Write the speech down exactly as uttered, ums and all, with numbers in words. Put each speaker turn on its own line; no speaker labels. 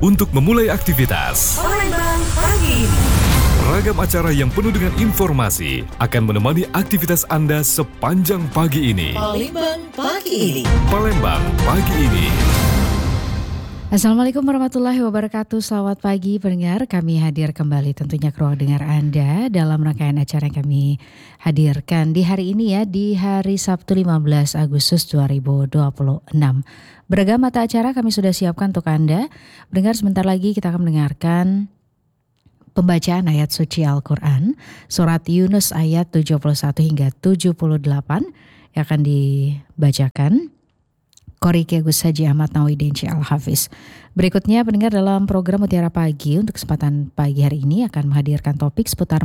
untuk memulai aktivitas.
Palembang pagi ini.
Ragam acara yang penuh dengan informasi akan menemani aktivitas Anda sepanjang pagi ini.
Palembang pagi ini.
Palembang pagi ini.
Assalamualaikum warahmatullahi wabarakatuh. Selamat pagi pendengar. Kami hadir kembali tentunya ke ruang dengar Anda dalam rangkaian acara yang kami hadirkan di hari ini ya, di hari Sabtu lima belas Agustus dua ribu dua puluh enam. Beragam mata acara kami sudah siapkan untuk Anda. Pendengar, sebentar lagi kita akan mendengarkan pembacaan ayat suci Al-Quran, surat Yunus ayat tujuh puluh satu hingga tujuh puluh delapan yang akan dibacakan Korike Gus Haji Ahmad Nawidin Al-Hafiz. Berikutnya pendengar, dalam program Mutiara Pagi untuk kesempatan pagi hari ini akan menghadirkan topik seputar